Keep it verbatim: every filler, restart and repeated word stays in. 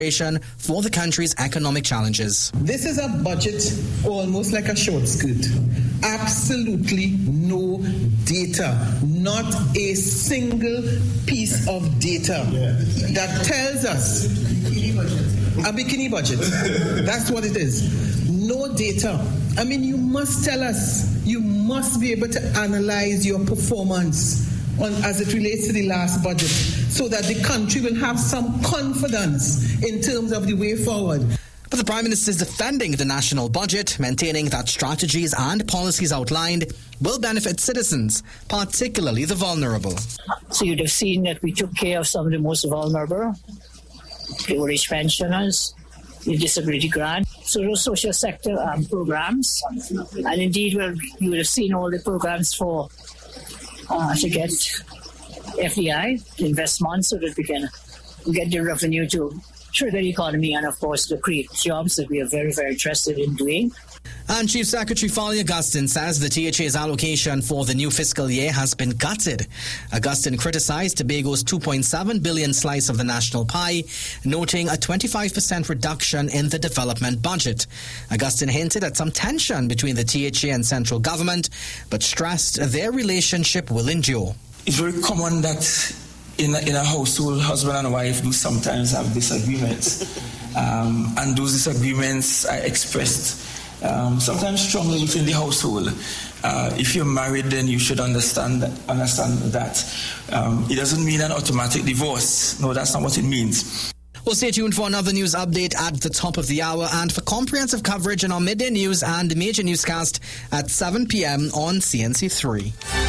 for the country's economic challenges. This is a budget almost like a short skirt. Absolutely no data, not a single piece of data that tells us a bikini budget. That's what it is. No data. I mean, you must tell us. You must be able to analyze your performance on, as it relates to the last budget, so that the country will have some confidence in terms of the way forward. But the Prime Minister is defending the national budget, maintaining that strategies and policies outlined will benefit citizens, particularly the vulnerable. So you'd have seen that we took care of some of the most vulnerable, the old-age pensioners, the disability grant, so those social sector um, programs. And indeed, well, you would have seen all the programs for uh, to get F D I, investment, so that we can get the revenue to trigger the economy and, of course, to create jobs that we are very, very interested in doing. And Chief Secretary Foley Augustine says the T H A's allocation for the new fiscal year has been gutted. Augustine criticised Tobago's two point seven billion slice of the national pie, noting a twenty-five percent reduction in the development budget. Augustine hinted at some tension between the T H A and central government, but stressed their relationship will endure. It's very common that in a, in a household, husband and wife do sometimes have disagreements. um, and those disagreements are expressed Um, sometimes strongly within the household. Uh, if you're married, then you should understand that. Understand that. Um, it doesn't mean an automatic divorce. No, that's not what it means. Well, stay tuned for another news update at the top of the hour and for comprehensive coverage in our midday news and major newscast at seven p.m. on C N C three.